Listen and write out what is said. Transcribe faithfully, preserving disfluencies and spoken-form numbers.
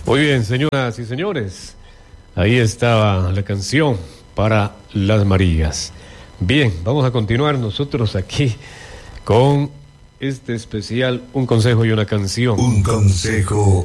Muy bien, señoras y señores, ahí estaba la canción para las Marías. Bien, vamos a continuar nosotros aquí con este especial, un consejo y una canción. Un consejo